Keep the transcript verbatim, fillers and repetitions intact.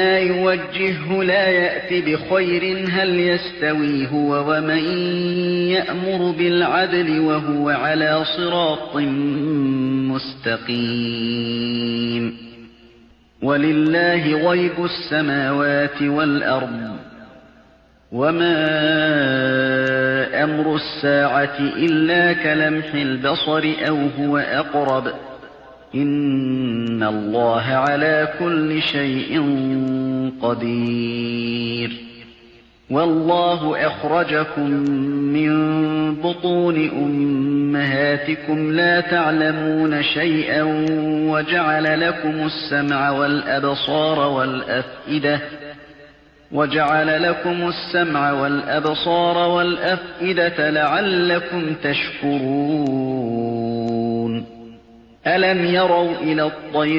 يوجهه لا يأت بخير هل يستوي هو ومن يأمر بالعدل وهو على صراط مستقيم ولله غيب السماوات والأرض وما أمر الساعة إلا كلمح البصر أو هو أقرب إن الله على كل شيء قدير والله أخرجكم من بطون أمهاتكم لا تعلمون شيئا وجعل لكم السمع والأبصار والأفئدة وجعل لكم السمع والأبصار والأفئدة لعلكم تشكرون ألم يروا إلى الطير